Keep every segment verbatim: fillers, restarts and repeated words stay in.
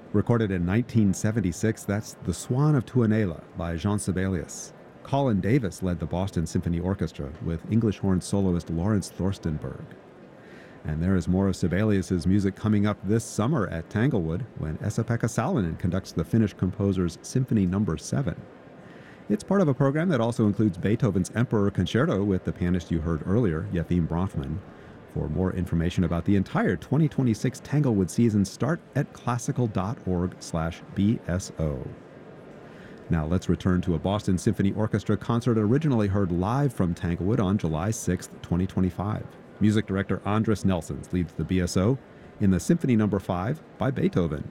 Recorded in nineteen seventy-six, that's The Swan of Tuonela by Jean Sibelius. Colin Davis led the Boston Symphony Orchestra with English horn soloist Lawrence Thorstenberg. And there is more of Sibelius's music coming up this summer at Tanglewood when Esa-Pekka Salonen conducts the Finnish composer's Symphony Number seven. It's part of a program that also includes Beethoven's Emperor Concerto with the pianist you heard earlier, Yefim Bronfman. For more information about the entire twenty twenty-six Tanglewood season, start at classical.org slash BSO. Now let's return to a Boston Symphony Orchestra concert originally heard live from Tanglewood on July sixth, twenty twenty-five. Music director Andris Nelsons leads the B S O in the Symphony Number five by Beethoven.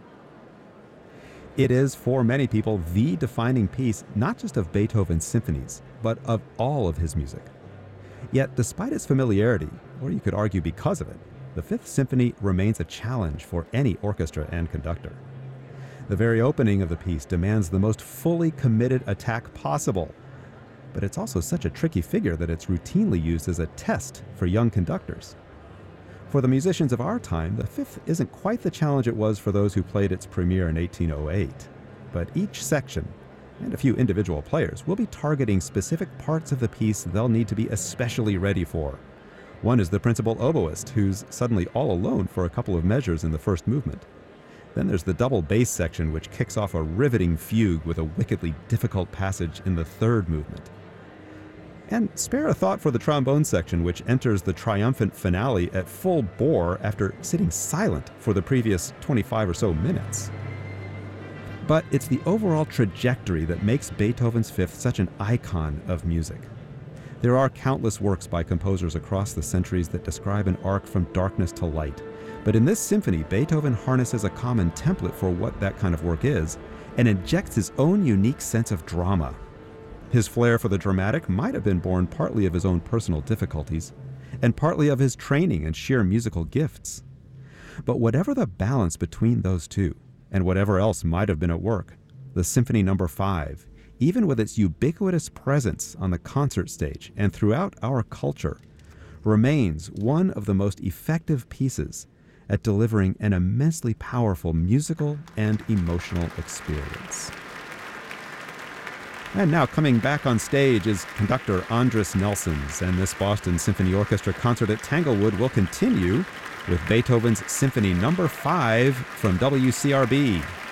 It is, for many people, the defining piece not just of Beethoven's symphonies, but of all of his music. Yet, despite its familiarity, or you could argue because of it, the Fifth Symphony remains a challenge for any orchestra and conductor. The very opening of the piece demands the most fully committed attack possible, but it's also such a tricky figure that it's routinely used as a test for young conductors. For the musicians of our time, the Fifth isn't quite the challenge it was for those who played its premiere in eighteen oh eight, but each section, and a few individual players, will be targeting specific parts of the piece they'll need to be especially ready for. One is the principal oboist, who's suddenly all alone for a couple of measures in the first movement. Then there's the double bass section, which kicks off a riveting fugue with a wickedly difficult passage in the third movement. And spare a thought for the trombone section, which enters the triumphant finale at full bore after sitting silent for the previous twenty-five or so minutes. But it's the overall trajectory that makes Beethoven's Fifth such an icon of music. There are countless works by composers across the centuries that describe an arc from darkness to light. But in this symphony, Beethoven harnesses a common template for what that kind of work is and injects his own unique sense of drama. His flair for the dramatic might have been born partly of his own personal difficulties and partly of his training and sheer musical gifts. But whatever the balance between those two, and whatever else might have been at work, the Symphony Number five, even with its ubiquitous presence on the concert stage and throughout our culture, remains one of the most effective pieces at delivering an immensely powerful musical and emotional experience. And now coming back on stage is conductor Andris Nelsons, and this Boston Symphony Orchestra concert at Tanglewood will continue with Beethoven's Symphony Number five from W C R B.